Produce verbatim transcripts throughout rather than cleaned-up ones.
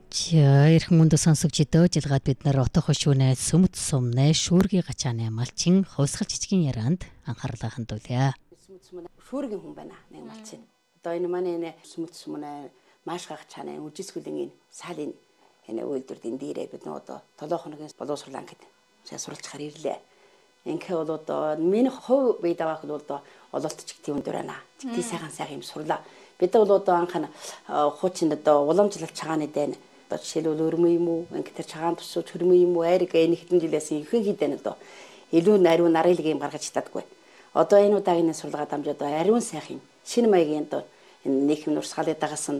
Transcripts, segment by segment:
За эрх мөндө сонсогч идөө жилгаад бид нар отох хөшүүнэ сүмт сумнэ шүүргийн гачааны малчин хувьсгал жижигэн яранд анхаарлаа хандуулъя. Сүмт сумнэ шүүргийн хүн байна нэг малчин. Одоо энэ манай энэ сүмт сумнэ маш гачааны үжисгүлийн салын энэ үйлдвэрд энэ дээрээ бид нөө одоо толгой хоногийн боловсруулан гэдэг сайн суралцахаар ирлээ. Ингээ бол одоо миний хувь бие даах бол одоо ололтч гэх юм дээр байна. Тэгтээ сайхан сайхан юм сурлаа. Бид бол одоо анхана хуучин одоо уламжлалт чагааны дэйн одоо жишээлбэл өрмө юм уу ингээ тэр чагаан тусуу төрмө юм уу айрыг энэ хэдэн жилээс ихэнх хідэн одоо илүү ариун нарыг юм гаргаж чаддаггүй. Одоо энэ удаагийн сурлагаа дамжаад ариун сайхан шинэ маягийн одоо энэ нийгэм нурсгалыг дагасан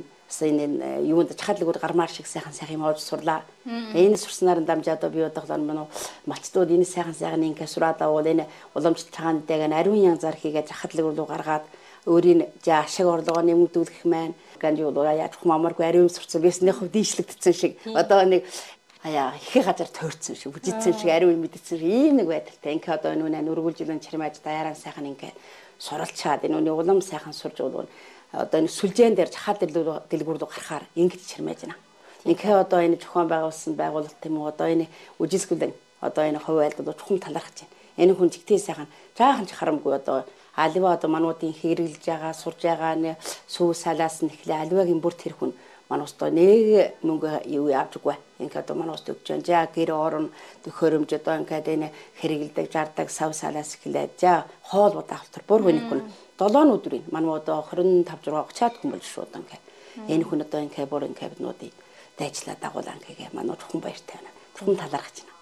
энэ юунд чахалгууд гармаар шиг сайхан сайхан юм олж сурлаа. Энэ сурснаар дамжаад би удааглаа манай малчдууд энэ сайхан сайхан ингээ сураадаа бол энэ уламжлалт чагааны дэйг ариун янзаар хийгээд чахалгууд руу гаргаад өөрийн ашиг орлогоо нэмэгдүүлэх маань ганж юу яаж хумамаргүй ариун сурцсан байсны хувь дийшлэгдсэн шиг одоо нэг аяа их газар тойрцсон шиг бүжигдсэн шиг ариун мэдсэн шиг ийм нэг байдалтай ингээ одоо нүнэ нүргүүлжилэн чирмэж даяараа сайхан ингээ суралцаад энэ нүний улам сайхан сурж бол одоо энэ сүлжээн дээр чахал дэлгүүр рүү гарахаар ингэж чирмэж байна. Ингээ одоо энэ зохион байгуулсан байгуулалт юм уу одоо энэ үжилсгүлэн одоо энэ хувь айлд чухам талархаж байна. Энэ хүн жигтэй сайхан жаахан ч харамгүй одоо аливаа одоо мануудын хэрэглэж байгаа сурж байгаа нэ сүү салаас нь эхлээ аливаагийн бүр тэр хүн мануустай нэг мөнгө юу явжгүй. Ингээ одоо мануус өгч जैन. За гэр орон төхөөрөмж одоо ингээд энэ хэрэглэдэг жардаг сав салаас эхлээд за хоол удаах тэр бүр хүний хүн долоон өдрийн мануу одоо двадцать пять зураг очаад хүн болж шууд ингээ. Энэ хүн одоо ингээ бүр ингээ биднуудыг дайжлаа дагуулаа ингээ мануу чухам баяртай байна. Чухам талархаж байна.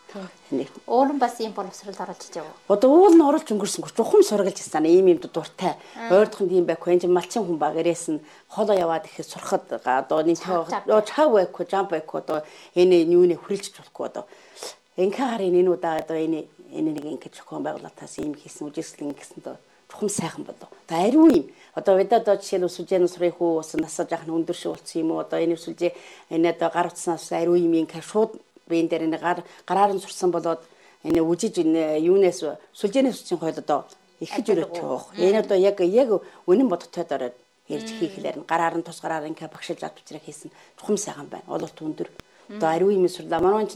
Уул бас ийм боловсрол оруулж байгаа. Одоо уул нь оруулж өнгөрсөн гүр чухам сургалж ирсэн ийм юм дуртай. Ойрдохын тийм байхгүй энэ малчин хүн багээрээс нь холоо яваад ихэд сурахад одоо нэг чаг байхгүй жамп байхгүй одоо энэ юуны хүрэлж болохгүй одоо ингээ харин энэ удаа одоо энэ энэ нэг ингээ чухам байгуулалтаас ийм хийсэн үжиглэн гэсэн доо чухам сайхан болов. Одоо ариун юм. Одоо бид одоо жишээл сүлжээ нусрын хүү ус насаа жаахан өндөр шиг болсон юм уу одоо энэ сүлжээ энэ одоо гар утснаас ариун юм ингээ шууд бин дээр энэ гар гараар нь сурсан болоод энэ үжиж энэ юунаас сүлжээнээс үсчин хойл одоо ихэж өрөөд явах. Энэ одоо яг яг үнэн бодтойд ороод ярьж хийхлээр нь гараар нь тус гараар ингээ багшилж авч учраа хийсэн чухам сайхан байна. Ололт өндөр. Одоо ариун юм сурлаа. Манай